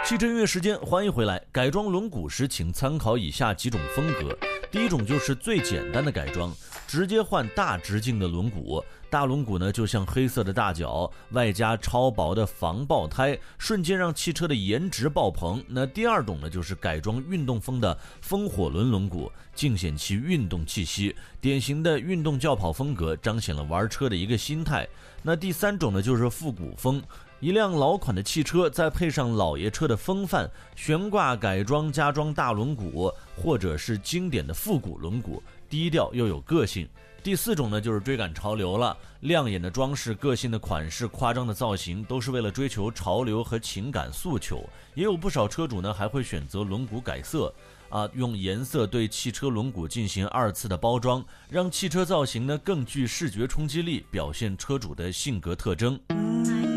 汽车音乐时间，欢迎回来。改装轮毂时，请参考以下几种风格。第一种就是最简单的改装，直接换大直径的轮毂。大轮毂呢，就像黑色的大脚，外加超薄的防爆胎，瞬间让汽车的颜值爆棚。那第二种呢，就是改装运动风的风火轮轮毂，尽显其运动气息，典型的运动轿跑风格，彰显了玩车的一个心态。那第三种呢，就是复古风。一辆老款的汽车，再配上老爷车的风范，悬挂改装加装大轮毂，或者是经典的复古轮毂，低调又有个性。第四种呢，就是追赶潮流了，亮眼的装饰、个性的款式、夸张的造型，都是为了追求潮流和情感诉求。也有不少车主呢，还会选择轮毂改色用颜色对汽车轮毂进行二次的包装，让汽车造型呢更具视觉冲击力，表现车主的性格特征。